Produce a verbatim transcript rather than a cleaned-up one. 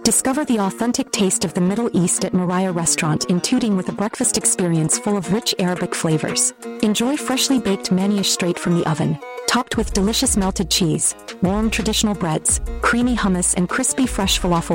Discover the authentic taste of the Middle East at Moriah Restaurant in Tooting with a breakfast experience full of rich Arabic flavors. Enjoy freshly baked manish straight from the oven, topped with delicious melted cheese, warm traditional breads, creamy hummus, and crispy fresh falafel